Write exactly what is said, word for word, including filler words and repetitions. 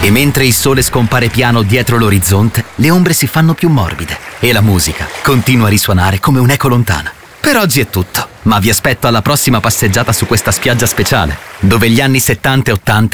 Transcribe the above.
E mentre il sole scompare piano dietro l'orizzonte, le ombre si fanno più morbide e la musica continua a risuonare come un'eco lontana. Per oggi è tutto, ma vi aspetto alla prossima passeggiata su questa spiaggia speciale, dove gli anni settanta e ottanta